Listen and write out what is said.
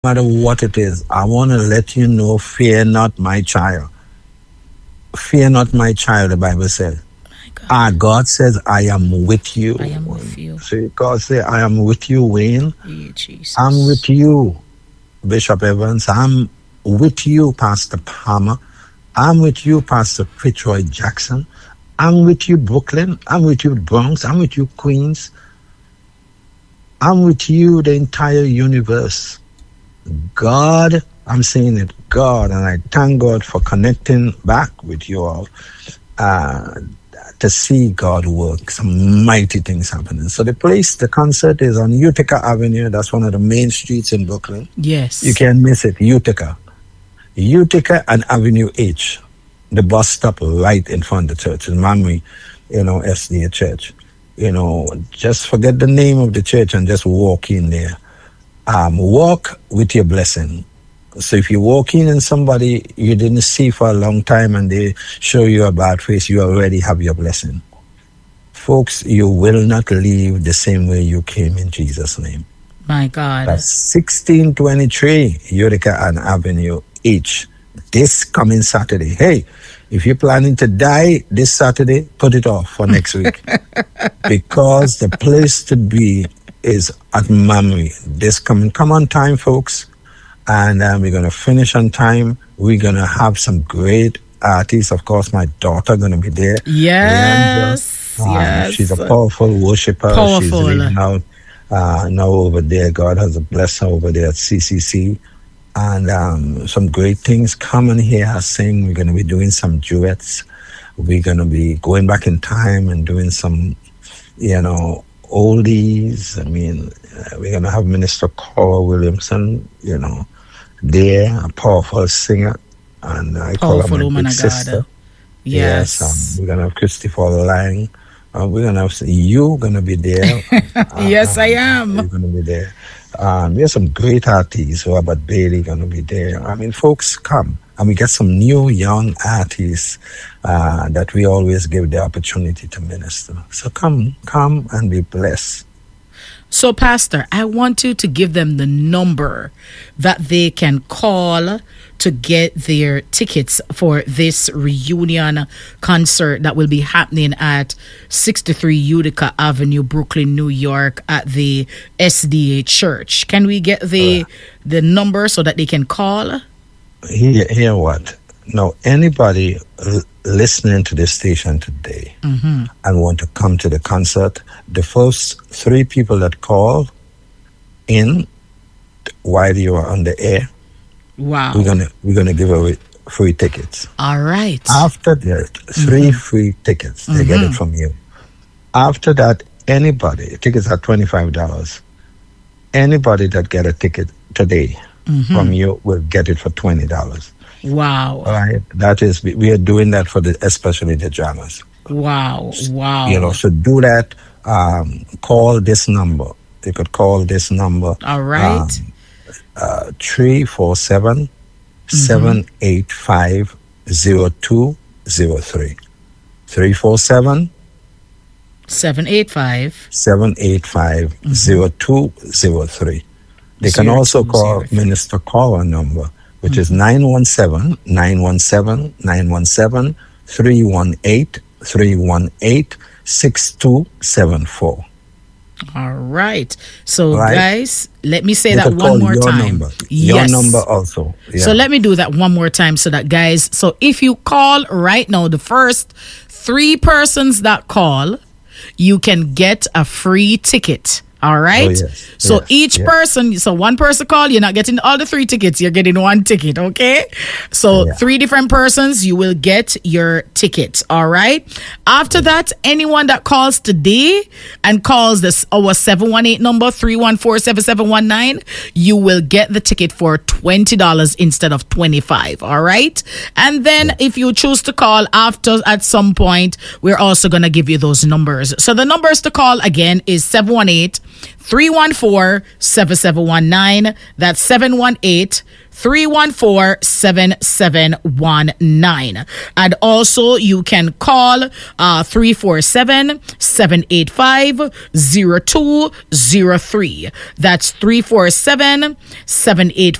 matter what it is, I want to let you know, fear not, my child. Fear not, my child, the Bible says. My God. God says, I am with you. I am with you. See, God say, I am with you, Wayne. Yeah, Jesus. I'm with you, Bishop Evans. I'm with you, Pastor Palmer. I'm with you, Pastor Fitzroy Jackson. I'm with you, Brooklyn. I'm with you, Bronx. I'm with you, Queens. I'm with you, the entire universe. God, I'm saying it, God, and I thank God for connecting back with you all to see God work. Some mighty things happening. So the concert is on Utica Avenue. That's one of the main streets in Brooklyn. Yes. You can't miss it. Utica and Avenue H. The bus stop right in front of the church in Mamre, SDA Church. Just forget the name of the church and just walk in there. Walk with your blessing. So if you walk in and somebody you didn't see for a long time and they show you a bad face, you already have your blessing. Folks, you will not leave the same way you came in Jesus' name. My God. That's 1623 Utica and Avenue H. This coming Saturday. Hey, if you're planning to die this Saturday, put it off for next week. Because the place to be is at Mamre. Come on time, folks. And we're going to finish on time. We're going to have some great artists. Of course, my daughter going to be there. Yes. Yes. She's a powerful worshiper. She's living out now over there. God has blessed her over there at CCC. And some great things coming here. Sing. We're going to be doing some duets. We're going to be going back in time and doing some, oldies. I mean, we're going to have Minister Cora Williamson, there, a powerful singer. And I call her my big sister. Yes. We're going to have Christopher Lang. We're going to have you going to be there. Yes, I am. You're going to be there. There's some great artists. Robert Bailey going to be there. I mean, folks, come. And we get some new young artists that we always give the opportunity to minister. So come and be blessed. So, Pastor, I want you to give them the number that they can call to get their tickets for this reunion concert that will be happening at 63 Utica Avenue, Brooklyn, New York, at the SDA Church. Can we get the number so that they can call? Hear what? Now, anybody listening to this station today and want to come to the concert, the first 3 people that call in while you are on the air, wow, we're gonna give away free tickets. All right. After that, 3 free tickets. They get it from you. After that, anybody, tickets are $25. Anybody that get a ticket today from you will get it for $20. Wow. All right. That is, we are doing that for especially the dramas. Wow. So do that. Call this number. You could call this number. All right. 347 785 0203. 347 785 0203. They can also call Minister Cora number, which is 917-917-318-6274. All right. So, guys, let me say that one more time. Your number also. Yeah. So let me do that one more time so that, guys, so if you call right now, the first 3 persons that call, you can get a free ticket. All right. Oh, yes. So each person, so one person call, you're not getting all the 3 tickets. You're getting 1 ticket. Okay. So 3 different persons, you will get your ticket. All right. After that, anyone that calls today and calls this our 718 number 314-7719, you will get the ticket for $20 instead of $25. All right. And then if you choose to call after at some point, we're also going to give you those numbers. So the numbers to call again is 718 314-7719. That's 718-314-7719. And also you can call 347-785-0203. That's 347-785